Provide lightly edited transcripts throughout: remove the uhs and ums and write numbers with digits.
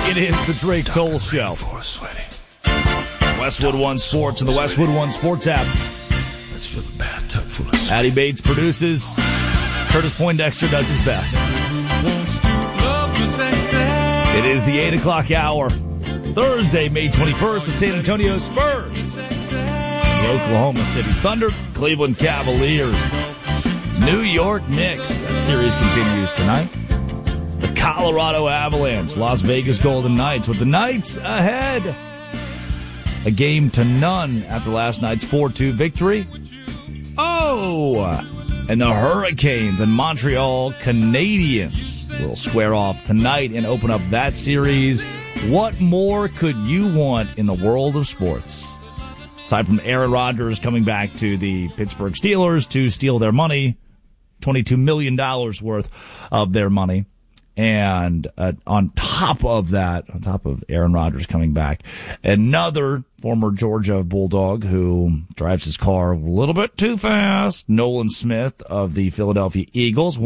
It is the Drake Toll Show. Westwood One Sports and the Westwood One Sports app. Let's fill the bathtub full of sweat. Addie Bates produces. Curtis Poindexter does his best. It is the 8 o'clock hour. Thursday, May 21st, the San Antonio Spurs. The Oklahoma City Thunder, Cleveland Cavaliers, New York Knicks. That series continues tonight. The Colorado Avalanche, Las Vegas Golden Knights, with the Knights ahead. A game to none after last night's 4-2 victory. Oh! And the Hurricanes and Montreal Canadiens will square off tonight and open up that series. What more could you want in the world of sports? Aside from Aaron Rodgers coming back to the Pittsburgh Steelers to steal their money, $22 million worth of their money. And on top of that, on top of Aaron Rodgers coming back, another former Georgia Bulldog who drives his car a little bit too fast, Nolan Smith of the Philadelphia Eagles,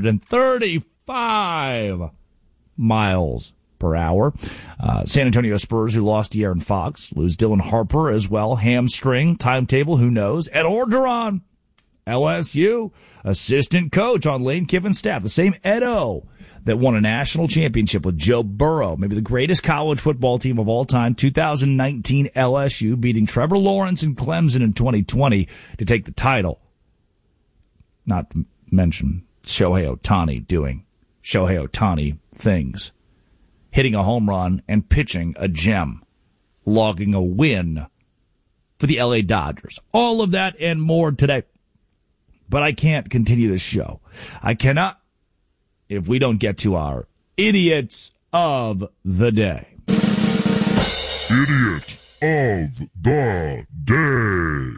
135 miles per hour. San Antonio Spurs, who lost De'Aaron Fox, lose Dylan Harper as well. Hamstring, timetable, who knows? Ed Orgeron, LSU, assistant coach on Lane Kiffin's staff, the same Edo that won a national championship with Joe Burrow, maybe the greatest college football team of all time, 2019 LSU, beating Trevor Lawrence and Clemson in 2020 to take the title. Not to mention Shohei Ohtani doing Shohei Ohtani things. Hitting a home run and pitching a gem. Logging a win for the LA Dodgers. All of that and more today. But I can't continue this show. I cannot if we don't get to our Idiots of the Day. Idiot of the Day.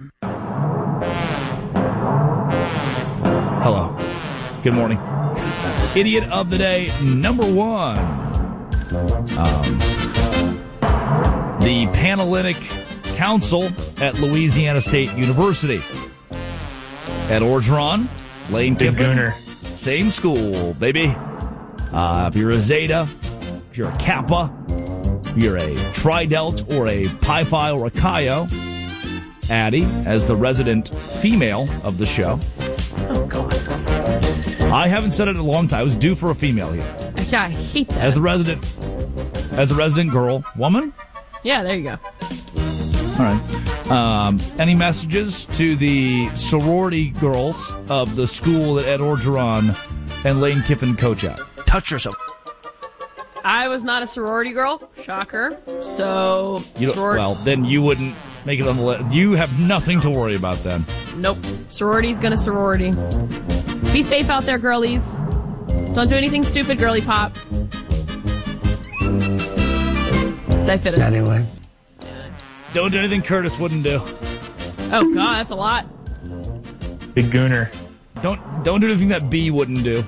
Hello. Good morning. Idiot of the Day, number one. The Panhellenic Council at Louisiana State University. Ed Orgeron, Lane Kiffin, same school, baby. If you're a Zeta, if you're a Kappa, if you're a Tri-Delt or a Pi Phi or a Chi, Addie, as the resident female of the show. Oh, God. I haven't said it in a long time. I was due for a female here. Yeah, I hate that. As the resident girl, woman? Yeah, there you go. All right. Any messages to the sorority girls of the school that Ed Orgeron and Lane Kiffin coach at? Touch yourself. I was not a sorority girl. Shocker. So, well, then you wouldn't make it on the list. You have nothing to worry about then. Nope. Sorority's gonna sorority. Be safe out there, girlies. Don't do anything stupid, girly pop. Did I fit it? Anyway. Don't do anything Curtis wouldn't do. Oh, God, that's a lot. Big gooner. Don't do anything that B wouldn't do.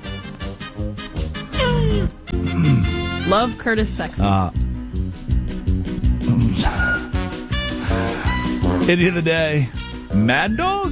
Love Curtis sexy. Idiot of the Day, Mad Dog?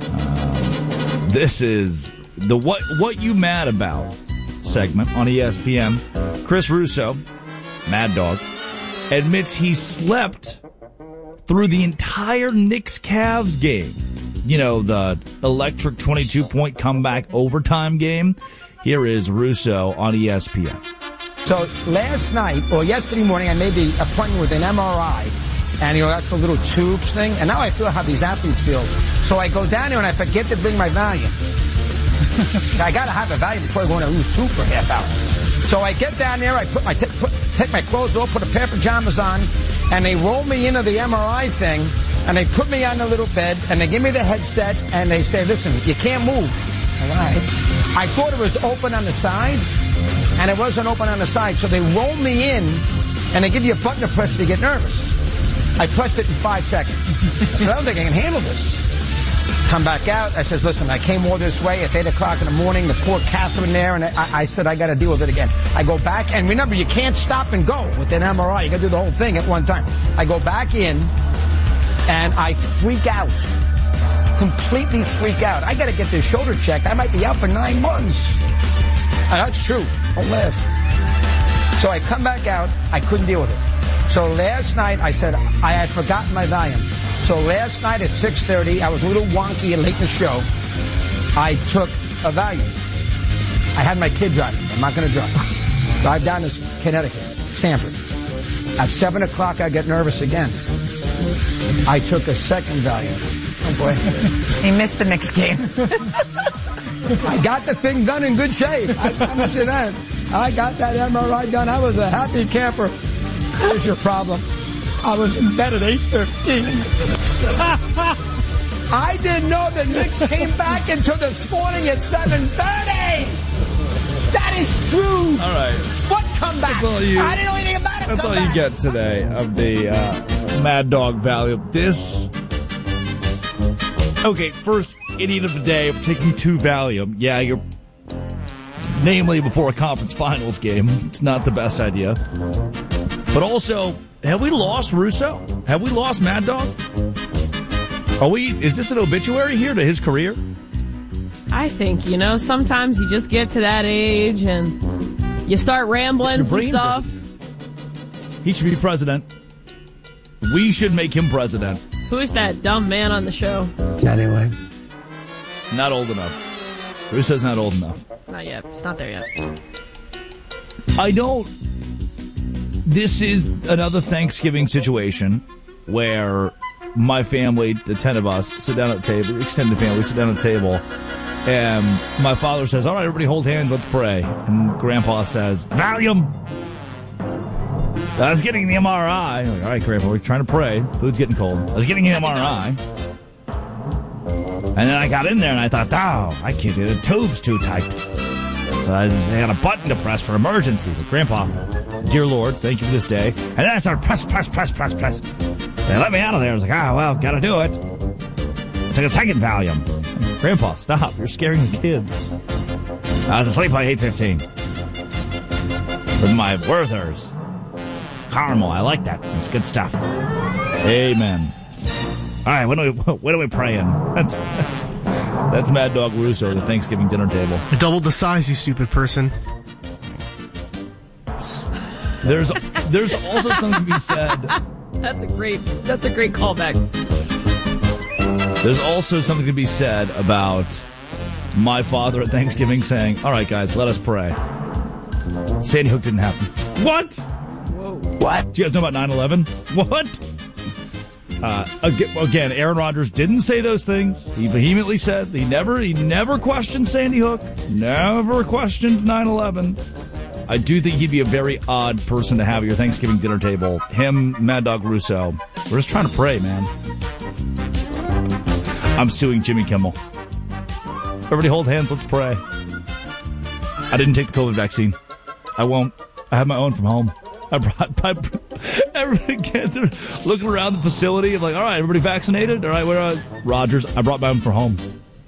This is the What You Mad About segment on ESPN. Chris Russo, Mad Dog, admits he slept through the entire Knicks-Cavs game. You know, the electric 22-point comeback overtime game. Here is Russo on ESPN. So last night, or yesterday morning, I made the appointment with an MRI. And, that's the little tubes thing. And now I feel how these athletes feel. So I go down there and I forget to bring my Valium. I got to have a Valium before I go in a little tube for a half hour. So I get down there, I take my clothes off, put a pair of pajamas on, and they roll me into the MRI thing, and they put me on the little bed, and they give me the headset, and they say, listen, you can't move. All right. I thought it was open on the sides, and it wasn't open on the sides. So they roll me in, and they give you a button to press to get nervous. I pressed it in 5 seconds. I said, I don't think I can handle this. Come back out. I says, listen, I came all this way. It's 8 o'clock in the morning. The poor Catherine there. And I said, I got to deal with it again. I go back. And remember, you can't stop and go with an MRI. You got to do the whole thing at one time. I go back in and I freak out. Completely freak out. I got to get this shoulder checked. I might be out for 9 months. That's true. Don't laugh. So I come back out. I couldn't deal with it. So last night, I said I had forgotten my Valium. So last night at 6:30, I was a little wonky and late in the show. I took a Valium. I had my kid driving. I'm not going to drive down to Connecticut, Stanford. At 7 o'clock, I get nervous again. I took a second Valium. Oh, boy. He missed the Knicks game. I got the thing done in good shape. I promise you that. I got that MRI done. I was a happy camper. Here's your problem. I was in bed at 8:15. I didn't know the Knicks came back until this morning at 7:30. That is true. All right. What comeback? I didn't know anything about it. That's all you get today of the Mad Dog Valium. This. Okay, first idiot of the day for taking 2 Valium. Yeah, you're. Namely, before a conference finals game. It's not the best idea. But also, have we lost Russo? Have we lost Mad Dog? Is this an obituary here to his career? I think, sometimes you just get to that age and you start rambling some stuff. He should be president. We should make him president. Who is that dumb man on the show? Anyway. Not old enough. Russo's not old enough. Not yet. It's not there yet. This is another Thanksgiving situation where my family, the 10 of us, sit down at the table, extended family, sit down at the table, and my father says, all right, everybody hold hands, let's pray. And Grandpa says, Valium! I was getting the MRI. I'm like, all right, Grandpa, we're trying to pray. Food's getting cold. I was getting the MRI. And then I got in there and I thought, I can't do it. The tube's too tight. So I got a button to press for emergencies. Like, Grandpa, dear Lord, thank you for this day. And then I started press. They let me out of there. I was like, well, gotta do it. I took a second Valium. Grandpa, stop. You're scaring the kids. I was asleep by 8:15. With my Werther's. Caramel, I like that. It's good stuff. Amen. All right, when are we praying? That's Mad Dog Russo, the Thanksgiving dinner table. Double the size, you stupid person. There's also something to be said. That's a great callback. There's also something to be said about my father at Thanksgiving saying, all right, guys, let us pray. Sandy Hook didn't happen. What? Whoa. What? Do you guys know about 9/11? What? Again, Aaron Rodgers didn't say those things. He vehemently said he never questioned Sandy Hook, never questioned 9/11. I do think he'd be a very odd person to have at your Thanksgiving dinner table. Him, Mad Dog Russo. We're just trying to pray, man. I'm suing Jimmy Kimmel. Everybody hold hands, let's pray. I didn't take the COVID vaccine. I won't. I have my own from home. Everybody looking around the facility. I'm like, all right, everybody vaccinated? All right, where are Rodgers? I brought my own from home.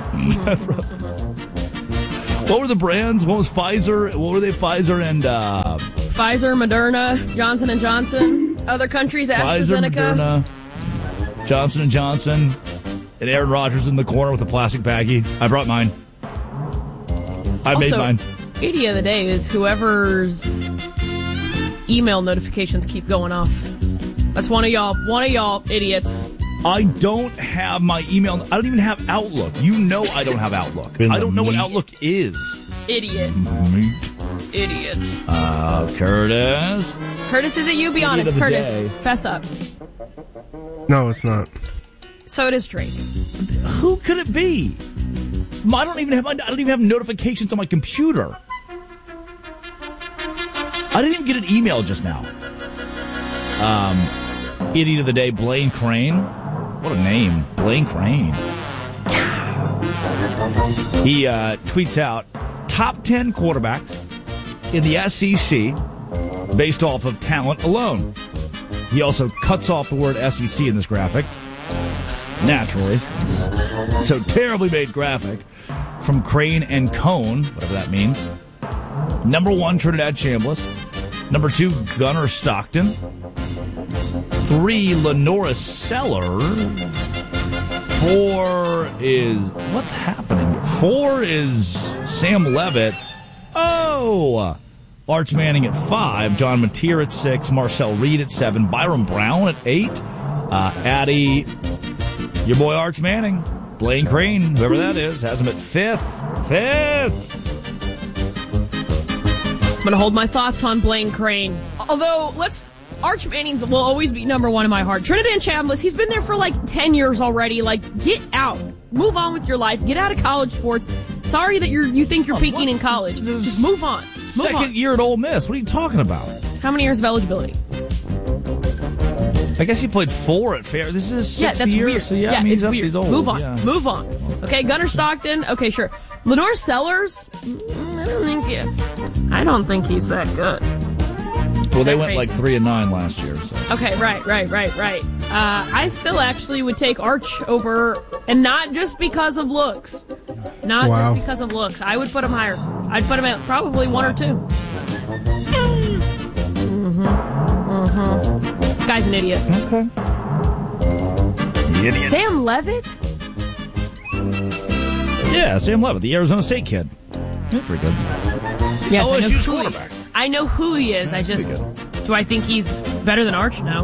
What were the brands? What was Pfizer? What were they? Pfizer and... Pfizer, Moderna, Johnson & Johnson. Other countries, AstraZeneca. Pfizer, Moderna, Johnson & Johnson. And Aaron Rodgers in the corner with a plastic baggie. I brought mine. I made mine. Idiot of the day is whoever's email notifications keep going off. That's one of y'all idiots. I don't have my email. I don't even have Outlook. You know I don't have Outlook. I don't know what Outlook is. Idiot. Idiot. Curtis. Curtis, is it you? Be honest. Curtis, fess up. No, it's not. So it is Drake. Who could it be? I don't even have notifications on my computer. I didn't even get an email just now. Idiot of the day, Blaine Crane. What a name, Blaine Crane. He tweets out top 10 quarterbacks in the SEC based off of talent alone. He also cuts off the word SEC in this graphic. Naturally. So terribly made graphic from Crane and Cone, whatever that means. Number 1, Trinidad Chambliss. Number 2, Gunnar Stockton. 3, Lenora Seller. 4 is... What's happening? 4 is Sam Levitt. Oh! Arch Manning at 5, John Mateer at 6, Marcel Reed at 7, Byron Brown at 8, Addie, your boy Arch Manning, Blaine Crane, whoever that is, has him at 5th. I'm going to hold my thoughts on Blaine Crane. Although, Arch Manning's will always be number one in my heart. Trinidad Chambliss, he's been there for like 10 years already. Like, get out. Move on with your life. Get out of college sports. Sorry that you think you're peaking in college. Just move on. Second year at Ole Miss. What are you talking about? How many years of eligibility? I guess he played 4 at Fair. This is his 6th year. Weird. So I mean, it's weird. He's old. Move on. Yeah. Move on. Okay, Gunnar Stockton. Okay, sure. Lenore Sellers. I don't think he's that good. Well, they went like 3-9 last year. So. Okay, right. I still actually would take Arch over, and not just because of looks. Just because of looks. I would put him higher. I'd put him at probably 1 or 2. This guy's an idiot. Okay. Idiot. Sam Levitt? Yeah, Sam Levitt, the Arizona State kid. Yeah, pretty good. Yes, LSU's quarterback. I know who he is. Do I think he's better than Arch? No.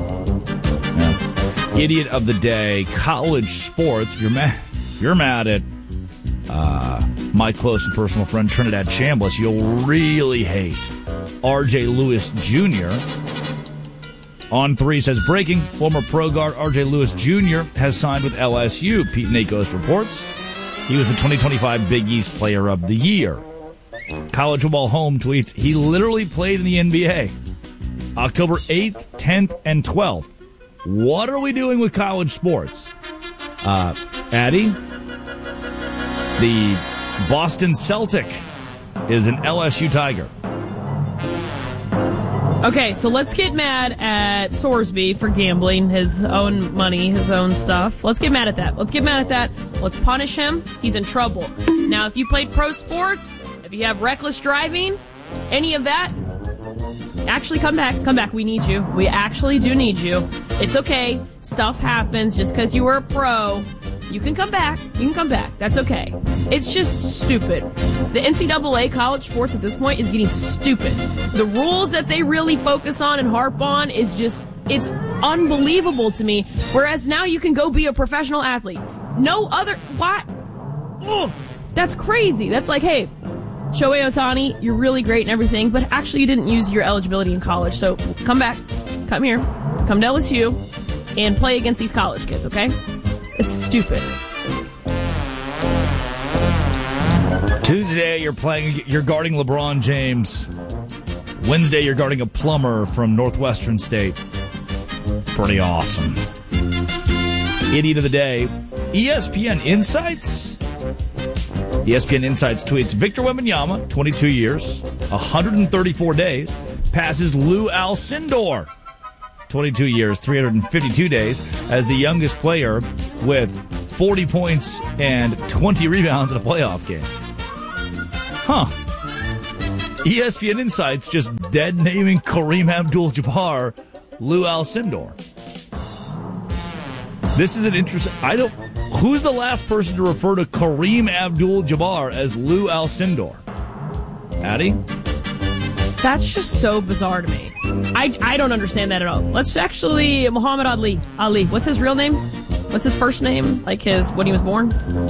Yeah. Idiot of the day, college sports. If you're mad at my close and personal friend Trinidad Chambliss, you'll really hate R.J. Lewis Jr. On 3 says, breaking, former pro guard R.J. Lewis Jr. has signed with LSU. Pete Nate Ghost reports. He was the 2025 Big East Player of the Year. College Football Home tweets, he literally played in the NBA. October 8th, 10th, and 12th. What are we doing with college sports? Addie, the Boston Celtic is an LSU Tiger. Okay, so let's get mad at Sorsby for gambling his own money, his own stuff. Let's get mad at that. Let's punish him. He's in trouble. Now, if you played pro sports, if you have reckless driving, any of that, actually come back. We need you. We actually do need you. It's okay. Stuff happens. Just because you were a pro, you can come back. That's okay. It's just stupid. The NCAA college sports at this point is getting stupid. The rules that they really focus on and harp on is just, it's unbelievable to me. Whereas now you can go be a professional athlete. No other, what? Ugh, that's crazy. That's like, hey, Shohei Ohtani, you're really great and everything, but actually you didn't use your eligibility in college. So come back. Come here. Come to LSU and play against these college kids, okay? It's stupid. Tuesday, you're guarding LeBron James. Wednesday, you're guarding a plumber from Northwestern State. Pretty awesome. Idiot of the day, ESPN Insights. ESPN Insights tweets, Victor Wembanyama, 22 years, 134 days, passes Lou Alcindor, 22 years, 352 days, as the youngest player with 40 points and 20 rebounds in a playoff game. Huh. ESPN Insights just dead naming Kareem Abdul-Jabbar Lou Alcindor. This is an interesting... Who's the last person to refer to Kareem Abdul-Jabbar as Lou Alcindor? Addie? That's just so bizarre to me. I don't understand that at all. Let's actually... Muhammad Ali. Ali. What's his real name? What's his first name? Like when he was born?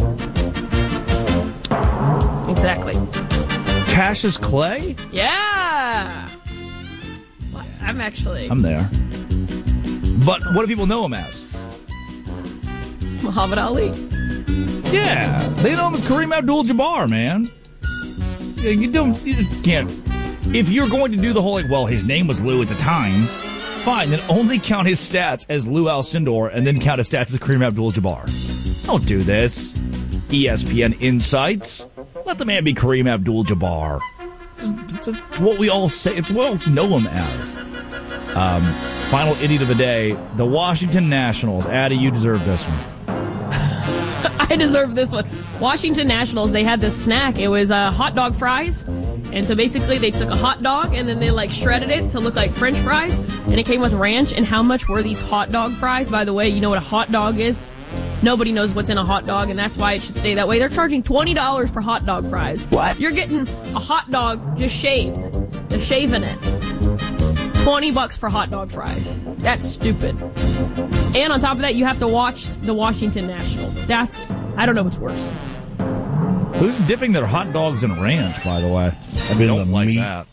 Exactly. Cassius Clay? Yeah! I'm there. But what do people know him as? Muhammad Ali. Yeah, they know him as Kareem Abdul-Jabbar, man. You can't. If you're going to do the whole, his name was Lou at the time, fine, then only count his stats as Lou Alcindor and then count his stats as Kareem Abdul-Jabbar. Don't do this. ESPN Insights. Let the man be Kareem Abdul-Jabbar. It's what we all say. It's what we all know him as. Final idiot of the day, the Washington Nationals. Addie, you deserve this one. I deserve this one. Washington Nationals, they had this snack. It was hot dog fries. And so basically they took a hot dog and then they shredded it to look like French fries. And it came with ranch. And how much were these hot dog fries? By the way, you know what a hot dog is? Nobody knows what's in a hot dog, and that's why it should stay that way. They're charging $20 for hot dog fries. What? You're getting a hot dog just shaved. They're shaving it. $20 for hot dog fries. That's stupid. And on top of that, you have to watch the Washington Nationals. I don't know what's worse. Who's dipping their hot dogs in ranch, by the way? I don't like that.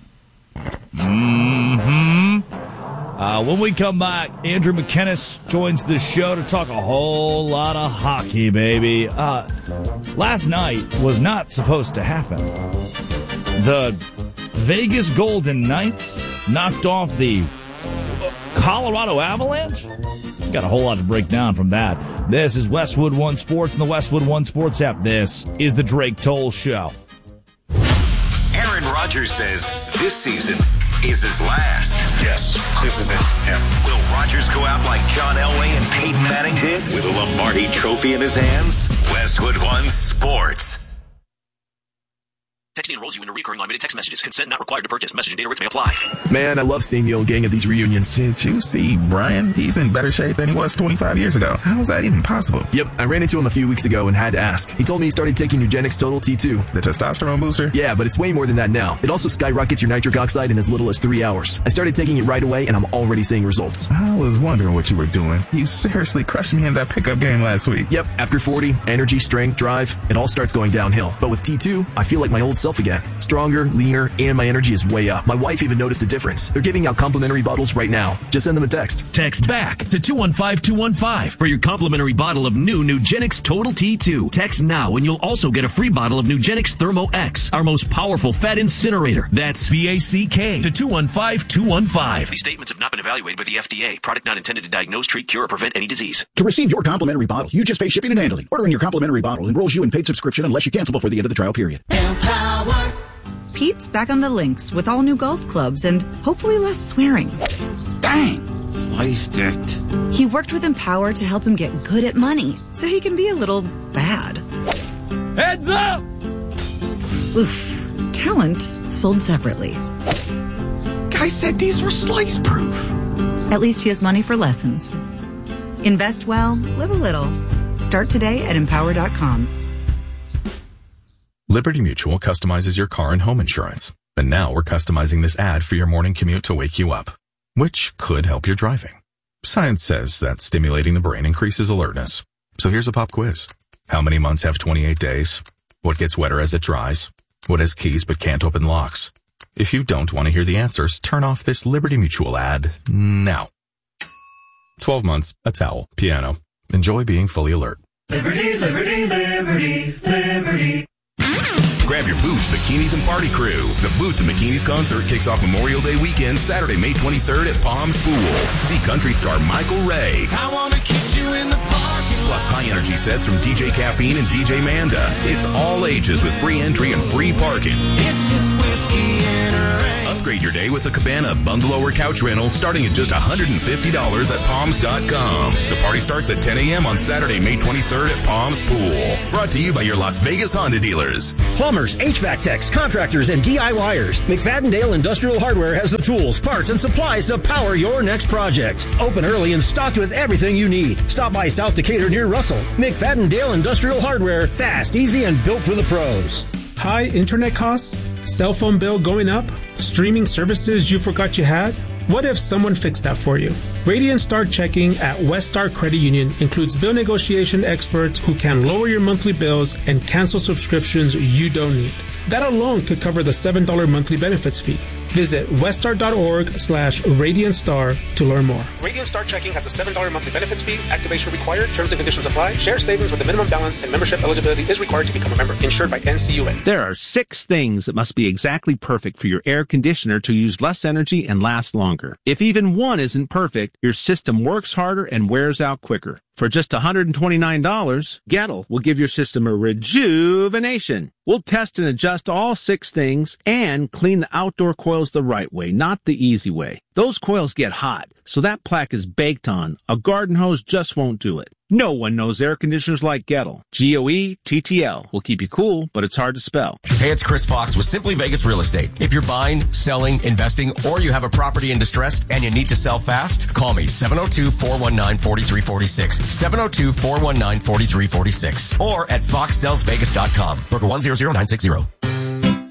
When we come back, Andrew McKinnis joins the show to talk a whole lot of hockey, baby. Last night was not supposed to happen. The Vegas Golden Knights knocked off the Colorado Avalanche. Got a whole lot to break down from that. This is Westwood One Sports and the Westwood One Sports app. This is the Drake Toll Show. Aaron Rodgers says this season is his last. Yes, this is it. Yeah. Will Rodgers go out like John Elway and Peyton Manning did with a Lombardi trophy in his hands? Westwood One Sports. Texting enrolls you in a recurring automated text messages. Consent not required to purchase. Message and data rates may apply. Man, I love seeing the old gang at these reunions. Did you see Brian? He's in better shape than he was 25 years ago. How is that even possible? Yep, I ran into him a few weeks ago and had to ask. He told me he started taking Nugenix Total T2. The testosterone booster? Yeah, but it's way more than that now. It also skyrockets your nitric oxide in as little as 3 hours. I started taking it right away and I'm already seeing results. I was wondering what you were doing. You seriously crushed me in that pickup game last week. Yep, after 40, energy, strength, drive, it all starts going downhill. But with T2, I feel like my old self again. Stronger, leaner, and my energy is way up. My wife even noticed a difference. They're giving out complimentary bottles right now. Just send them a text. Text BACK to 215-215 for your complimentary bottle of new Nugenix Total T2. Text now and you'll also get a free bottle of Nugenix Thermo X, our most powerful fat incinerator. That's BACK to 215-215. These statements have not been evaluated by the FDA. Product not intended to diagnose, treat, cure, or prevent any disease. To receive your complimentary bottle, you just pay shipping and handling. Ordering your complimentary bottle enrolls you in paid subscription unless you cancel before the end of the trial period. Empower. Pete's back on the links with all new golf clubs and hopefully less swearing. Dang! Sliced it. He worked with Empower to help him get good at money, so he can be a little bad. Heads up! Oof. Talent sold separately. Guy said these were slice-proof. At least he has money for lessons. Invest well, live a little. Start today at Empower.com. Liberty Mutual customizes your car and home insurance. And now we're customizing this ad for your morning commute to wake you up, which could help your driving. Science says that stimulating the brain increases alertness. So here's a pop quiz. How many months have 28 days? What gets wetter as it dries? What has keys but can't open locks? If you don't want to hear the answers, turn off this Liberty Mutual ad now. 12 months, a towel, piano. Enjoy being fully alert. Liberty, liberty, liberty, liberty. Grab your boots, bikinis, and party crew. The Boots and Bikinis concert kicks off Memorial Day weekend, Saturday, May 23rd at Palms Pool. See country star Michael Ray. I wanna kiss you in the parking lot. Plus high-energy sets from DJ Caffeine and DJ Manda. It's all ages with free entry and free parking. It's just whiskey and a rain. Upgrade your day with a Cabana bungalow or couch rental starting at just $150 at Palms.com. The party starts at 10 a.m. on Saturday, May 23rd at Palms Pool. Brought to you by your Las Vegas Honda dealers. Plumbers, HVAC techs, contractors, and DIYers. McFadden-Dale Industrial Hardware has the tools, parts, and supplies to power your next project. Open early and stocked with everything you need. Stop by South Decatur near Russell. McFadden-Dale Industrial Hardware. Fast, easy, and built for the pros. High internet costs? Cell phone bill going up? Streaming services you forgot you had? What if someone fixed that for you? Radiant Star Checking at West Star Credit Union includes bill negotiation experts who can lower your monthly bills and cancel subscriptions you don't need. That alone could cover the $7 monthly benefits fee. Visit weststar.org/RadiantStar to learn more. Radiant Star Checking has a $7 monthly benefits fee. Activation required. Terms and conditions apply. Share savings with a minimum balance and membership eligibility is required to become a member. Insured by NCUA. There are 6 things that must be exactly perfect for your air conditioner to use less energy and last longer. If even one isn't perfect, your system works harder and wears out quicker. For just $129, Gettle will give your system a rejuvenation. We'll test and adjust all 6 things and clean the outdoor coils the right way, not the easy way. Those coils get hot, so that plaque is baked on. A garden hose just won't do it. No one knows air conditioners like Gettle. Goettl will keep you cool, but it's hard to spell. Hey, it's Chris Fox with Simply Vegas Real Estate. If you're buying, selling, investing, or you have a property in distress and you need to sell fast, call me 702-419-4346. 702-419-4346. Or at foxsellsvegas.com. Broker 100960.